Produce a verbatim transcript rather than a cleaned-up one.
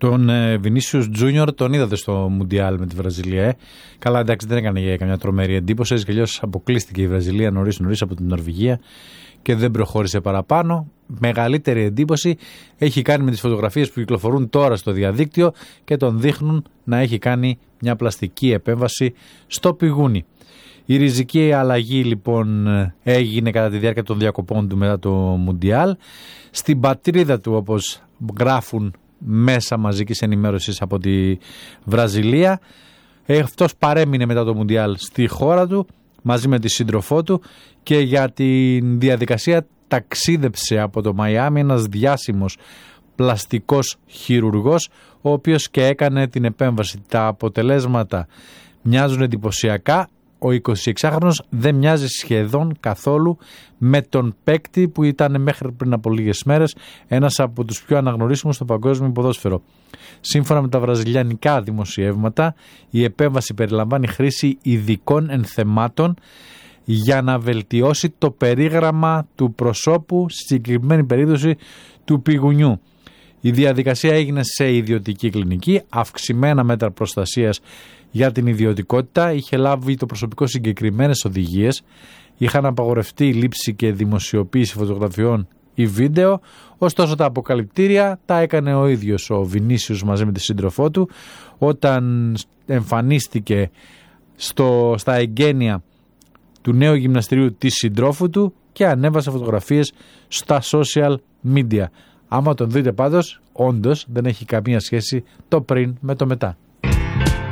Τον ε, Βινίσιους Τζούνιορ τον είδατε στο Μουντιάλ με τη Βραζιλία. Ε. Καλά, εντάξει, δεν έκανε καμιά τρομερή εντύπωση. Έτσι κι αλλιώς αποκλείστηκε η Βραζιλία νωρίς νωρίς από την Νορβηγία και δεν προχώρησε παραπάνω. Μεγαλύτερη εντύπωση έχει κάνει με τις φωτογραφίες που κυκλοφορούν τώρα στο διαδίκτυο και τον δείχνουν να έχει κάνει μια πλαστική επέμβαση στο πηγούνι. Η ριζική αλλαγή λοιπόν έγινε κατά τη διάρκεια των διακοπών του μετά το Μουντιάλ. Στην πατρίδα του, όπως γράφουν μέσα μαζικής ενημέρωσης από τη Βραζιλία, αυτός παρέμεινε μετά το Μουντιάλ στη χώρα του μαζί με τη σύντροφό του και για τη διαδικασία ταξίδεψε από το Μαϊάμι ένας διάσημος πλαστικός χειρουργός, ο οποίος και έκανε την επέμβαση. Τα αποτελέσματα μοιάζουν εντυπωσιακά. Ο εικοσιεξάχρονος δεν μοιάζει σχεδόν καθόλου με τον παίκτη που ήταν μέχρι πριν από λίγες μέρες ένας από τους πιο αναγνωρίσιμους στο παγκόσμιο ποδόσφαιρο. Σύμφωνα με τα βραζιλιανικά δημοσιεύματα, η επέμβαση περιλαμβάνει χρήση ειδικών ενθεμάτων για να βελτιώσει το περίγραμμα του προσώπου, στη συγκεκριμένη περίπτωση του πηγουνιού. Η διαδικασία έγινε σε ιδιωτική κλινική, αυξημένα μέτρα προστασίας για την ιδιωτικότητα, είχε λάβει το προσωπικό συγκεκριμένες οδηγίες, είχαν απαγορευτεί η λήψη και δημοσιοποίηση φωτογραφιών ή βίντεο, ωστόσο τα αποκαλυπτήρια τα έκανε ο ίδιος ο Βινίσιους μαζί με τη σύντροφό του όταν εμφανίστηκε στο, στα εγγένεια του νέου γυμναστηρίου της συντρόφου του και ανέβασε φωτογραφίες στα social media. Άμα τον δείτε πάντως, όντως δεν έχει καμία σχέση το πριν με το μετά.